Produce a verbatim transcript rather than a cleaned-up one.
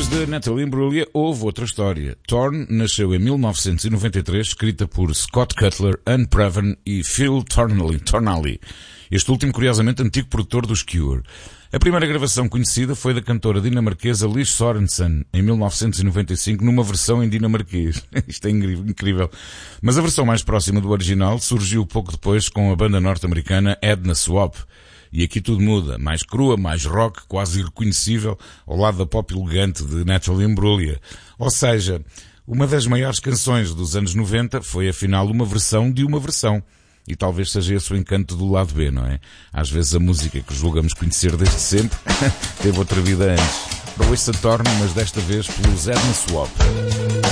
de Natalie Imbruglia, houve outra história. Torn nasceu em mil novecentos e noventa e três, escrita por Scott Cutler, Anne Preven e Phil Tornelli. Tornelli. Este último, curiosamente, antigo produtor dos Cure. A primeira gravação conhecida foi da cantora dinamarquesa Liz Sorensen, em mil novecentos e noventa e cinco, numa versão em dinamarquês. Isto é incrível. Mas a versão mais próxima do original surgiu pouco depois com a banda norte-americana Edna Swap. E aqui tudo muda, mais crua, mais rock, quase irreconhecível, ao lado da pop elegante de Natalie Imbruglia. Ou seja, uma das maiores canções dos anos noventa foi afinal uma versão de uma versão. E talvez seja esse o encanto do lado B, não é? Às vezes a música que julgamos conhecer desde sempre teve outra vida antes. Para o Torn, mas desta vez pelos Edna Swap.